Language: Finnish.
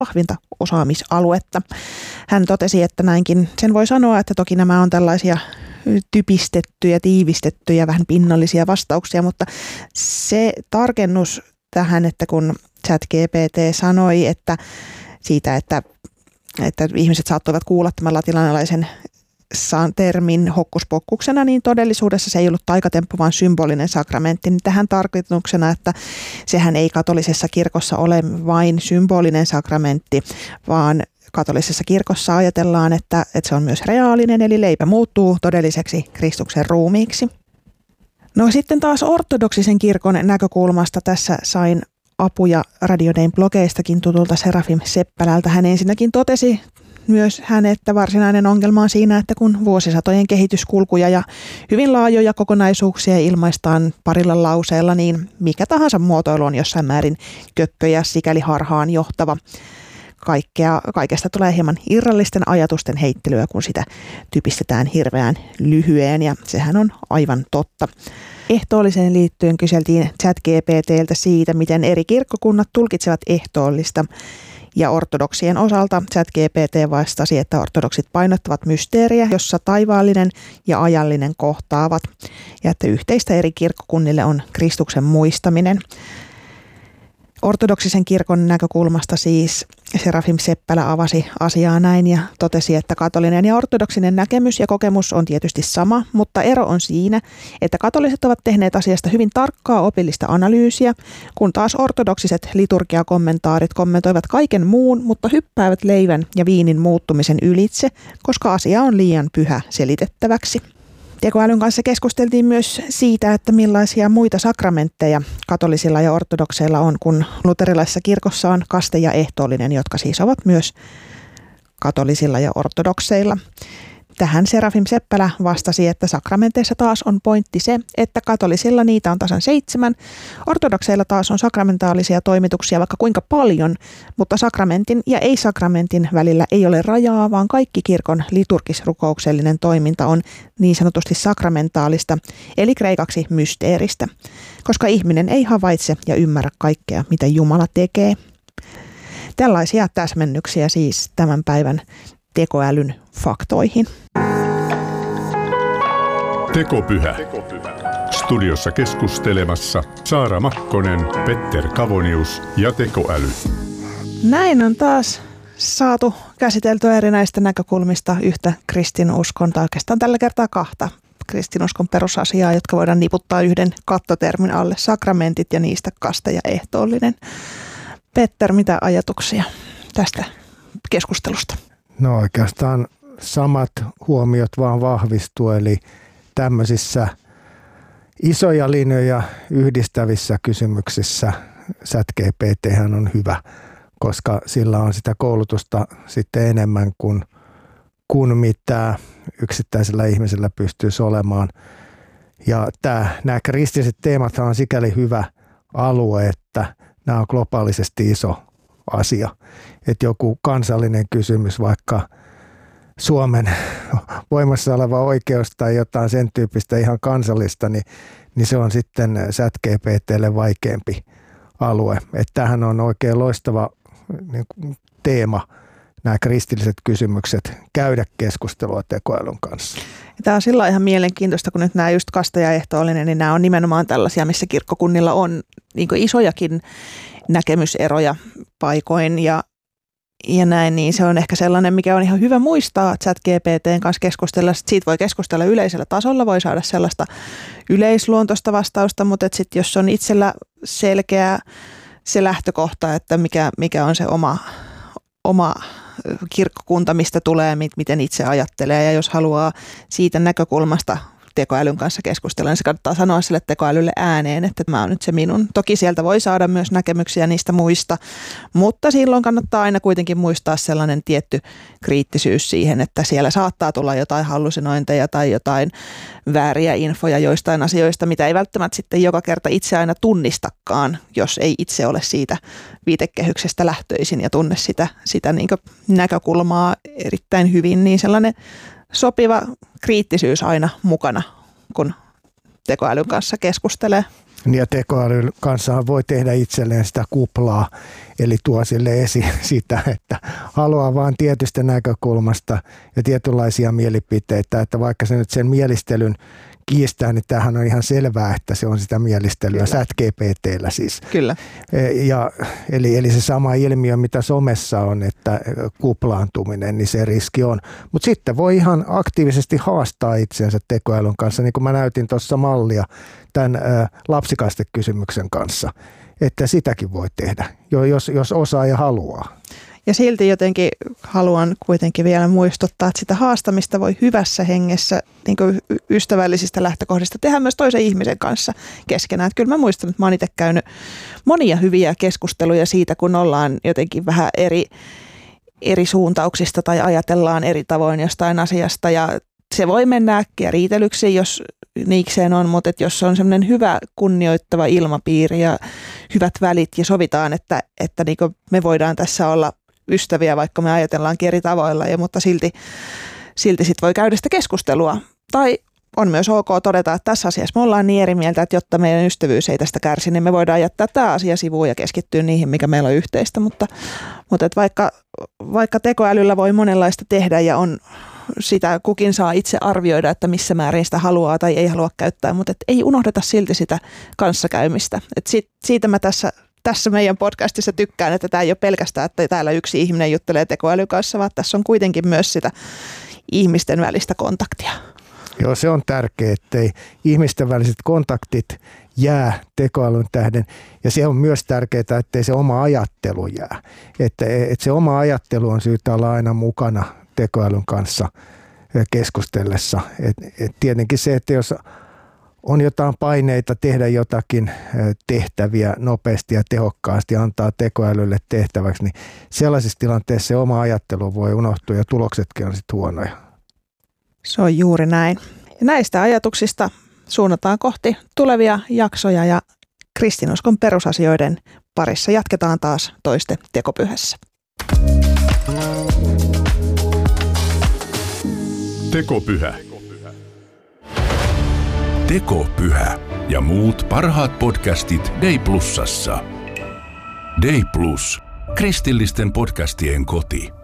vahvinta osaamisaluetta. Hän totesi, että näinkin sen voi sanoa, että toki nämä on tällaisia typistettyjä, tiivistettyjä, vähän pinnallisia vastauksia, mutta se tarkennus tähän, että kun ChatGPT sanoi, että siitä, että ihmiset saattoivat kuulla tämän latinalaisen termin hokkuspokkuksena, niin todellisuudessa se ei ollut taikatemppu, vaan symbolinen sakramentti. Niin tähän tarkoituksena, että sehän ei katolisessa kirkossa ole vain symbolinen sakramentti, vaan katolisessa kirkossa ajatellaan, että se on myös reaalinen, eli leipä muuttuu todelliseksi Kristuksen ruumiiksi. No sitten taas ortodoksisen kirkon näkökulmasta tässä sain apuja Radio Dayn blogeistakin tutulta Serafim Seppälältä. Hän ensinnäkin totesi myös että varsinainen ongelma on siinä, että kun vuosisatojen kehityskulkuja ja hyvin laajoja kokonaisuuksia ilmaistaan parilla lauseella, niin mikä tahansa muotoilu on jossain määrin kökkö ja sikäli harhaan johtava. Kaikesta tulee hieman irrallisten ajatusten heittelyä, kun sitä typistetään hirveän lyhyeen, ja sehän on aivan totta. Ehtoolliseen liittyen kyseltiin ChatGPT:ltä siitä, miten eri kirkkokunnat tulkitsevat ehtoollista. Ja ortodoksien osalta ChatGPT vastasi, että ortodoksit painottavat mysteeriä, jossa taivaallinen ja ajallinen kohtaavat, ja että yhteistä eri kirkkokunnille on Kristuksen muistaminen. Ortodoksisen kirkon näkökulmasta siis Serafim Seppälä avasi asiaa näin ja totesi, että katolinen ja ortodoksinen näkemys ja kokemus on tietysti sama, mutta ero on siinä, että katoliset ovat tehneet asiasta hyvin tarkkaa opillista analyysiä, kun taas ortodoksiset liturgiakommentaarit kommentoivat kaiken muun, mutta hyppäävät leivän ja viinin muuttumisen ylitse, koska asia on liian pyhä selitettäväksi. Tekoälyn kanssa keskusteltiin myös siitä, että millaisia muita sakramentteja katolisilla ja ortodokseilla on, kun luterilaisessa kirkossa on kaste ja ehtoollinen, jotka siis ovat myös katolisilla ja ortodokseilla. Tähän Serafim Seppälä vastasi, että sakramenteissa taas on pointti se, että katolisilla niitä on tasan 7, ortodokseilla taas on sakramentaalisia toimituksia vaikka kuinka paljon, mutta sakramentin ja ei-sakramentin välillä ei ole rajaa, vaan kaikki kirkon liturgisrukouksellinen toiminta on niin sanotusti sakramentaalista, eli kreikaksi mysteeristä, koska ihminen ei havaitse ja ymmärrä kaikkea, mitä Jumala tekee. Tällaisia täsmennyksiä siis tämän päivän tekoälyn faktoihin. Tekopyhä. Studiossa keskustelemassa Saara Makkonen, Petter Kavonius ja tekoäly. Näin on taas saatu käsiteltyä erinäistä näkökulmista yhtä kristinuskon, tai oikeastaan tällä kertaa kahta kristinuskon perusasiaa, jotka voidaan niputtaa yhden kattotermin alle, sakramentit ja niistä kaste ja ehtoollinen. Petter, mitä ajatuksia tästä keskustelusta? No oikeastaan samat huomiot vaan vahvistuu, eli tämmöisissä isoja linjoja yhdistävissä kysymyksissä ChatGPT:hän on hyvä, koska sillä on sitä koulutusta sitten enemmän kuin mitä yksittäisellä ihmisellä pystyisi olemaan. Ja nämä kristilliset teemat on sikäli hyvä alue, että nämä on globaalisesti iso asia. Että joku kansallinen kysymys, vaikka Suomen voimassa oleva oikeus tai jotain sen tyyppistä ihan kansallista, niin se on sitten ChatGPT:lle vaikeampi alue. Että tämähän on oikein loistava teema, nämä kristilliset kysymykset, käydä keskustelua tekoälyn kanssa. Tämä on sillä ihan mielenkiintoista, kun nyt nämä just kaste ja ehtoollinen, niin nämä on nimenomaan tällaisia, missä kirkkokunnilla on niin kuin isojakin näkemyseroja paikoin ja näin, niin se on ehkä sellainen, mikä on ihan hyvä muistaa ChatGPT:n kanssa keskustella. Siitä voi keskustella yleisellä tasolla, voi saada sellaista yleisluontoista vastausta, mutta sitten jos on itsellä selkeä se lähtökohta, että mikä on se oma kirkkokunta, mistä tulee, miten itse ajattelee, ja jos haluaa siitä näkökulmasta tekoälyn kanssa keskustella, niin se kannattaa sanoa sille tekoälylle ääneen, että tämä on nyt se minun. Toki sieltä voi saada myös näkemyksiä niistä muista, mutta silloin kannattaa aina kuitenkin muistaa sellainen tietty kriittisyys siihen, että siellä saattaa tulla jotain hallusinointeja tai jotain vääriä infoja joistain asioista, mitä ei välttämättä sitten joka kerta itse aina tunnistakaan, jos ei itse ole siitä viitekehyksestä lähtöisin ja tunne sitä niin kuin näkökulmaa erittäin hyvin, niin sellainen sopiva kriittisyys aina mukana, kun tekoälyn kanssa keskustelee. Ja tekoälyn kanssa voi tehdä itselleen sitä kuplaa, eli tuo sille esiin sitä, että haluaa vaan tietystä näkökulmasta ja tietynlaisia mielipiteitä, että vaikka se nyt sen mielistelyn kiistää, niin tämähän on ihan selvää, että se on sitä mielistelyä ChatGPT:llä siis. Kyllä. Eli se sama ilmiö, mitä somessa on, että kuplaantuminen, niin se riski on. Mutta sitten voi ihan aktiivisesti haastaa itsensä tekoälyn kanssa, niin kuin mä näytin tuossa mallia tämän lapsikastekysymyksen kanssa, että sitäkin voi tehdä, jos osaa ja haluaa. Ja silti jotenkin haluan kuitenkin vielä muistuttaa, että sitä haastamista voi hyvässä hengessä niin kuin ystävällisistä lähtökohdista tehdä myös toisen ihmisen kanssa keskenään. Että kyllä mä muistan, että mä oon itse käynyt monia hyviä keskusteluja siitä, kun ollaan jotenkin vähän eri suuntauksista tai ajatellaan eri tavoin jostain asiasta. Ja se voi mennä äkkiä riitelyksi, jos niikseen on, mutta jos on semmoinen hyvä kunnioittava ilmapiiri ja hyvät välit ja sovitaan, että niin kuin me voidaan tässä olla ystäviä, vaikka me ajatellaankin eri tavoilla, mutta silti sit voi käydä sitä keskustelua. Tai on myös ok todeta, että tässä asiassa me ollaan niin eri mieltä, että jotta meidän ystävyys ei tästä kärsi, niin me voidaan jättää tämä asia sivuun ja keskittyä niihin, mikä meillä on yhteistä. Mutta että vaikka tekoälyllä voi monenlaista tehdä ja on sitä kukin saa itse arvioida, että missä määrin sitä haluaa tai ei halua käyttää, mutta ei unohdeta silti sitä kanssakäymistä. Siitä mä tässä meidän podcastissa tykkään, että tämä ei ole pelkästään, että täällä yksi ihminen juttelee tekoälyn kanssa, vaan tässä on kuitenkin myös sitä ihmisten välistä kontaktia. Joo, se on tärkeää, ettei ihmisten väliset kontaktit jää tekoälyn tähden. Ja se on myös tärkeää, ettei se oma ajattelu jää. Että se oma ajattelu on syytä olla aina mukana tekoälyn kanssa keskustellessa. Et tietenkin se, että jos on jotain paineita tehdä jotakin tehtäviä nopeasti ja tehokkaasti ja antaa tekoälylle tehtäväksi, niin sellaisessa tilanteessa se oma ajattelu voi unohtua ja tuloksetkin on sitten huonoja. Se on juuri näin. Ja näistä ajatuksista suunnataan kohti tulevia jaksoja ja kristinuskon perusasioiden parissa jatketaan taas toiste tekopyhässä. Tekopyhä. Tekopyhä ja muut parhaat podcastit Day Plusassa. Day Plus, kristillisten podcastien koti.